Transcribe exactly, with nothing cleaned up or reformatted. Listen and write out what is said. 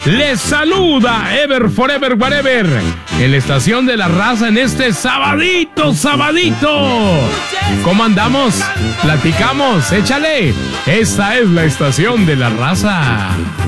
Les saluda Ever Forever Whatever en la estación de la raza en este sabadito, sabadito. ¿Cómo andamos? Platicamos, échale. Esta es la estación de la raza.